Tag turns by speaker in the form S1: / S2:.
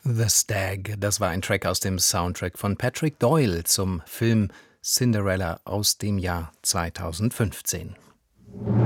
S1: The Stag, das war ein Track aus dem Soundtrack von Patrick Doyle zum Film Cinderella aus dem Jahr 2015.